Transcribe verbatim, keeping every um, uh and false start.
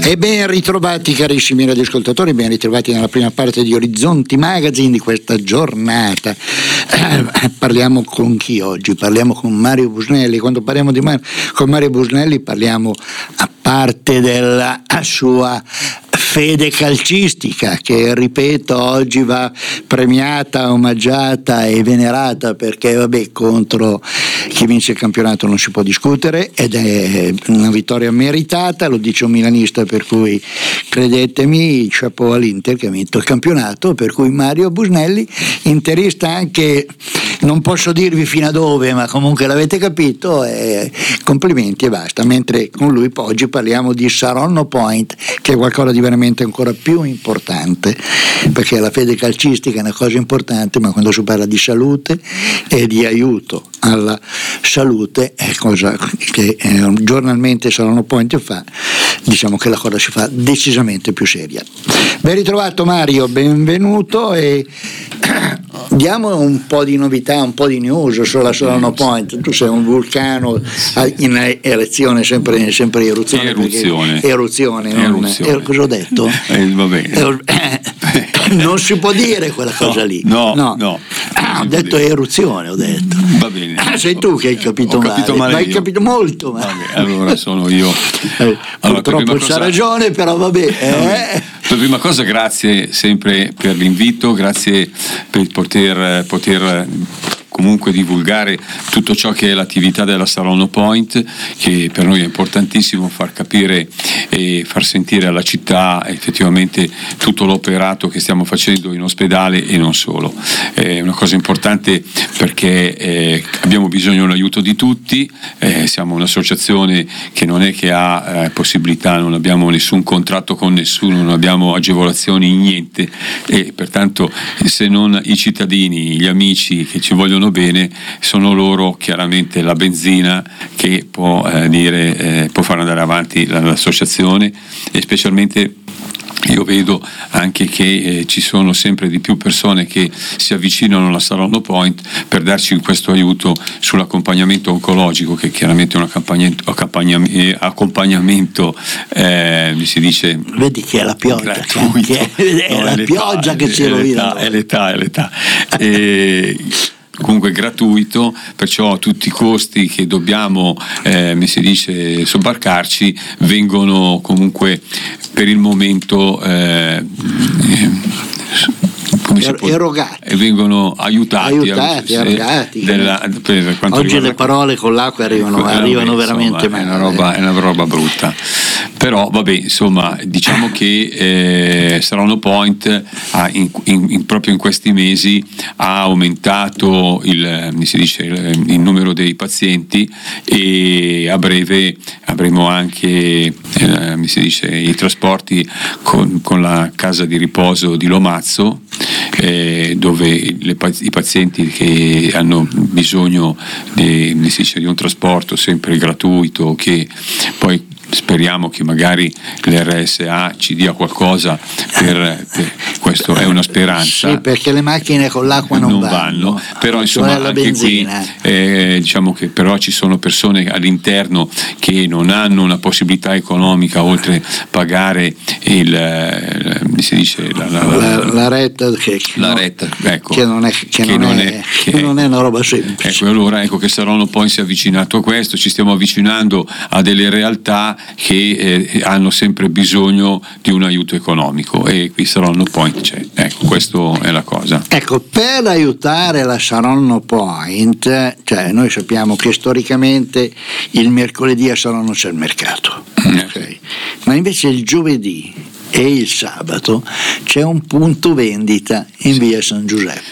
E ben ritrovati carissimi radioascoltatori, ben ritrovati nella prima parte di Orizzonti Magazine di questa giornata. Eh, parliamo con chi oggi? Parliamo con Mario Busnelli. Quando parliamo di Mar- con Mario Busnelli parliamo, a parte della sua fede calcistica, che ripeto oggi va premiata, omaggiata e venerata, perché vabbè, contro chi vince il campionato non si può discutere ed è una vittoria meritata, lo dice un milanista, per cui credetemi, chapeau all'Inter che ha vinto il campionato. Per cui Mario Busnelli, interista anche, non posso dirvi fino a dove, ma comunque l'avete capito, e complimenti e basta. Mentre con lui oggi parliamo di Saronno Point, che è qualcosa di veramente ancora più importante, perché la fede calcistica è una cosa importante, ma quando si parla di salute e di aiuto alla salute è cosa che eh, giornalmente Saronno Point fa, diciamo che la cosa si fa decisamente più seria. Ben ritrovato Mario, benvenuto, e diamo un po' di novità, un po' di news sulla Saronno Point. Tu sei un vulcano in erezione, sempre, sempre eruzione, eruzione, eruzione, non, eruzione. Eh, cosa ho detto? Eh, va bene. Eh, non si può dire quella cosa no, lì. No, no. no. Ah, ho detto dire. eruzione, ho detto. Va bene. Ah, sei tu che hai capito ho male. Capito male hai capito molto male. Vabbè, allora sono io. Eh, allora, purtroppo c'ha cosa... ragione, però vabbè. Eh. Per prima cosa, grazie sempre per l'invito, grazie per poter, poter comunque divulgare tutto ciò che è l'attività della Saronno Point, che per noi è importantissimo far capire e far sentire alla città effettivamente tutto l'operato che stiamo facendo in ospedale e non solo. È una cosa importante perché eh, abbiamo bisogno dell'aiuto di tutti, eh, siamo un'associazione che non è che ha eh, possibilità, non abbiamo nessun contratto con nessuno, non abbiamo agevolazioni, niente, e pertanto se non i cittadini, gli amici che ci vogliono bene, sono loro chiaramente la benzina che può eh, dire eh, può far andare avanti l'associazione, e specialmente io vedo anche che eh, ci sono sempre di più persone che si avvicinano alla Saronno Point per darci questo aiuto sull'accompagnamento oncologico, che chiaramente è un accompagnamento, accompagnamento, accompagnamento eh, mi si dice, vedi che è la pioggia, gratuito. Che è, è no, la è pioggia che ci rovina. È l'età, è l'età. E comunque gratuito, perciò tutti i costi che dobbiamo eh, mi si dice sobbarcarci vengono comunque per il momento eh, come si può, erogati e vengono aiutati, aiutati eh, erogati. Della, per quanto oggi riguarda, le parole con l'acqua arrivano, eh, arrivano vabbè, veramente insomma, male. È una roba, è una roba brutta. Però vabbè, insomma, diciamo che eh, Saronno Point ha in, in, in, proprio in questi mesi ha aumentato il, mi si dice, il, il numero dei pazienti, e a breve avremo anche eh, mi si dice, i trasporti con, con la casa di riposo di Lomazzo, eh, dove le, i pazienti che hanno bisogno di, mi si dice, di un trasporto sempre gratuito, che poi speriamo che magari l'R S A ci dia qualcosa per, per questo, è una speranza. Sì, perché le macchine con l'acqua non, non vanno, vanno, però insomma anche benzina. qui eh, diciamo che però ci sono persone all'interno che non hanno una possibilità economica oltre pagare il, eh, mi si dice la, la, la, la, la retta, che, la no, retta ecco, che non è, che che non non è, è, che che non è una roba semplice. Ecco, allora ecco che Saronno poi si è avvicinato a questo, ci stiamo avvicinando a delle realtà che eh, hanno sempre bisogno di un aiuto economico, e qui Saronno Point c'è. Ecco, questa è la cosa. Ecco, per aiutare la Saronno Point, cioè noi sappiamo che storicamente il mercoledì a Saronno c'è il mercato, mm. okay? Ma invece il giovedì e il sabato c'è un punto vendita in via San Giuseppe.